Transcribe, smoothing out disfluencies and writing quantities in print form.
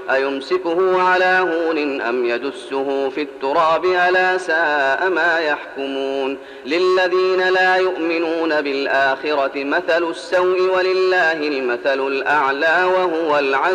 أيمسكه على هون أم يدسه في التراب ألا ساء ما يحكمون للذين لا يؤمنون بالآخرة مثل السوء ولله المثل الأعلى وهو العزيز